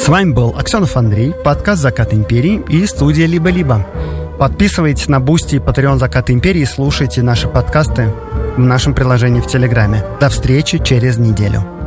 С вами был Аксенов Андрей, подкаст «Закат империи» и студия «Либо-либо». Подписывайтесь на Boosty и Patreon «Закат империи» и слушайте наши подкасты в нашем приложении в Телеграме. До встречи через неделю.